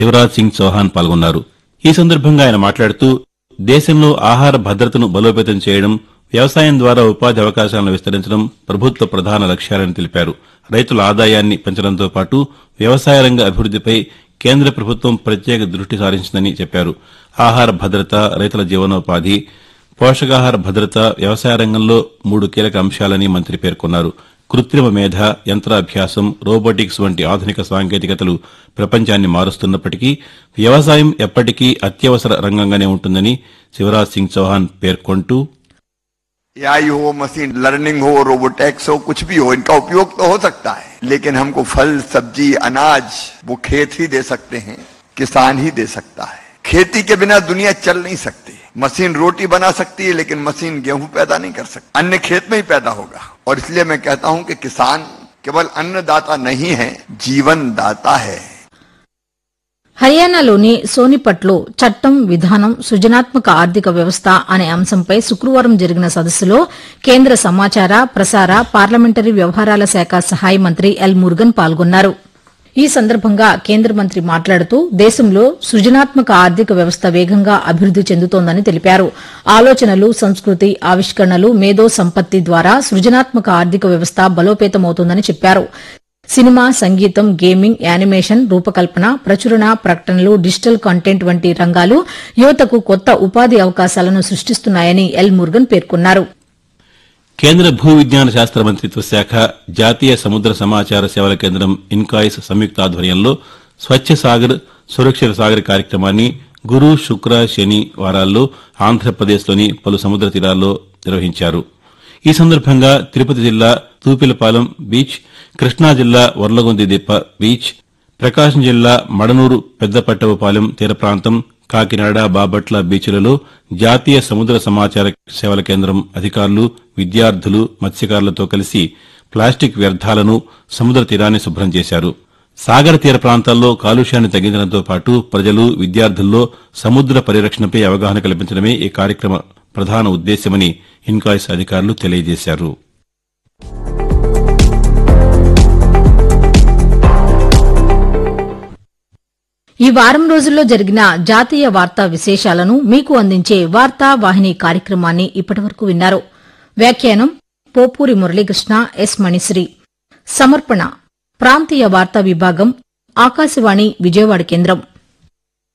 శివరాజ్ సింగ్ చౌహాన్ పాల్గొన్నారు. ఈ సందర్భంగా ఆయన మాట్లాడుతూ దేశంలో ఆహార భద్రతను బలోపేతం చేయడం, వ్యవసాయం ద్వారా ఉపాధి అవకాశాలను విస్తరించడం ప్రభుత్వ ప్రధాన లక్ష్యాలని తెలిపారు. రైతుల ఆదాయాన్ని పెంచడంతో పాటు వ్యవసాయ రంగ అభివృద్దిపై కేంద్ర ప్రభుత్వం ప్రత్యేక దృష్టి సారించిందని చెప్పారు. ఆహార భద్రత, రైతుల జీవనోపాధి, పోషకాహార భద్రత వ్యవసాయ రంగంలో 3 కీలక అంశాలని మంత్రి పేర్కొన్నారు. కృత్రిమ మేధ, యంత్రాభ్యాసం, రోబోటిక్స్ వంటి ఆధునిక సాంకేతికతలు ప్రపంచాన్ని మారుస్తున్నప్పటికీ వ్యవసాయం ఎప్పటికీ అత్యవసర రంగంగానే ఉంటుందని శివరాజ్ సింగ్ చౌహాన్ పేర్కొంటూ, AI हो, मशीन लर्निंग हो, रोबोटेक्स हो, कुछ भी हो, इनका उपयोग तो हो सकता है, लेकिन हमको फल, सब्जी, अनाज वो खेत ही दे सकते हैं, किसान ही दे सकता है. खेती के बिना दुनिया चल नहीं सकती. मशीन रोटी बना सकती है, लेकिन मशीन गेहूं पैदा नहीं कर सकती. अन्न खेत में ही पैदा होगा. और इसलिए मैं कहता हूं कि किसान केवल अन्नदाता नहीं है, जीवन दाता है. హర్యానాలోని సోనిపట్లో చట్టం, విధానం, సృజనాత్మక ఆర్థిక వ్యవస్థ అనే అంశంపై శుక్రవారం జరిగిన సదస్సులో కేంద్ర సమాచార, ప్రసార, పార్లమెంటరీ వ్యవహారాల శాఖ సహాయ మంత్రి ఎల్ మురుగన్ పాల్గొన్నారు. ఈ సందర్భంగా కేంద్ర మంత్రి మాట్లాడుతూ దేశంలో సృజనాత్మక ఆర్థిక వ్యవస్థ వేగంగా అభివృద్ది చెందుతోందని తెలిపారు. ఆలోచనలు, సంస్కృతి, ఆవిష్కరణలు, మేధో సంపత్తి ద్వారా సృజనాత్మక ఆర్థిక వ్యవస్థ బలోపేతమవుతోందని చెప్పారు. సినిమా, సంగీతం, గేమింగ్, యానిమేషన్, రూపకల్పన, ప్రచురణ, ప్రకటనలు, డిజిటల్ కంటెంట్ వంటి రంగాలు యువతకు కొత్త ఉపాధి అవకాశాలను సృష్టిస్తున్నాయని ఎల్ మురుగన్ పేర్కొన్నారు. కేంద్ర భూ విజ్ఞాన శాస్త్ర మంత్రిత్వ శాఖ, జాతీయ సముద్ర సమాచార సేవల కేంద్రం ఇన్కాయిస్ సంయుక్త ఆధ్వర్యంలో స్వచ్ఛ సాగర్, సురక్షిత సాగర్ కార్యక్రమాన్ని గురు, శుక్ర, శని వారాల్లో ఆంధ్రప్రదేశ్లోని పలు సముద్ర తీరాల్లో నిర్వహించారు. ఈ సందర్భంగా తిరుపతి జిల్లా తూపిలపాలెం బీచ్, కృష్ణా జిల్లా వర్లగొందిదిప్ప బీచ్, ప్రకాశం జిల్లా మడనూరు పెద్దపట్టవపాలెం తీర ప్రాంతం, కాకినాడ, బాపట్ల బీచ్లలో జాతీయ సముద్ర సమాచార సేవల కేంద్రం అధికారులు, విద్యార్థులు, మత్స్యకారులతో కలిసి ప్లాస్టిక్ వ్యర్థాలను సముద్ర తీరాన్ని శుభ్రం చేశారు. సాగర తీర ప్రాంతాల్లో కాలుష్యాన్ని తగ్గించడంతో పాటు ప్రజలు, విద్యార్థుల్లో సముద్ర పరిరక్షణపై అవగాహన కల్పించడమే ఈ కార్యక్రమ ప్రధాన ఉద్దేశ్యమని ఇన్కాయిస్ అధికారులు తెలియజేశారు. ఈ వారం రోజుల్లో జరిగిన జాతీయ వార్తా విశేషాలను మీకు అందించే వార్తా వాహిని కార్యక్రమాన్ని ఇప్పటివరకు విన్నారు. వ్యాఖ్యానం పోపూరి మురళీకృష్ణ, ఎస్ మణిశ్రీ. సమర్పణ ప్రాంతీయ వార్తా విభాగం, ఆకాశవాణి విజయవాడ కేంద్రం.